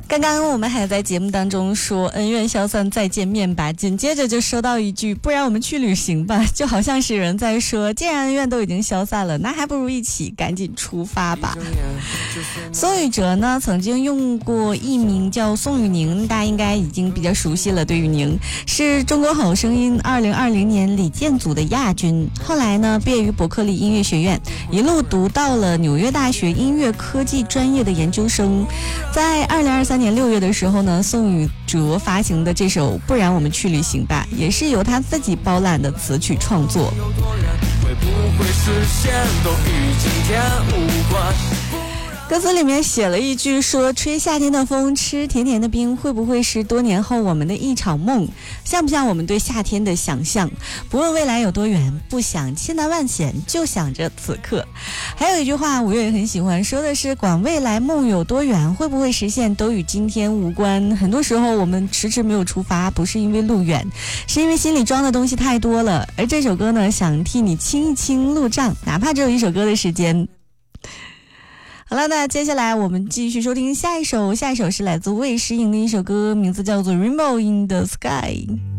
刚刚我们还在节目当中说恩怨消散再见面吧，紧接着就收到一句不然我们去旅行吧，就好像是人在说既然恩怨都已经消散了，那还不如一起赶紧出发吧。宋雨哲呢曾经用过艺名叫宋雨宁，大家应该已经比较熟悉了，对雨宁是中国好声音2020年李健组的亚军，后来呢毕业于伯克利音乐学院，一路读到了纽约大学音乐科技专业的研究生。在2023年6月的时候呢，宋雨哲发行的这首不然我们去旅行吧，也是由他自己包揽的词曲创作。会不会实现都与今天无关。歌词里面写了一句说吹夏天的风，吃甜甜的冰，会不会是多年后我们的一场梦？像不像我们对夏天的想象？不问未来有多远，不想千难万险，就想着此刻。还有一句话我也很喜欢，说的是管未来梦有多远，会不会实现都与今天无关。很多时候我们迟迟没有出发，不是因为路远，是因为心里装的东西太多了。而这首歌呢，想替你清一清路障，哪怕只有一首歌的时间。好了，那接下来我们继续收听下一首是来自魏诗颖的一首歌，名字叫做 Rainbow in the Sky。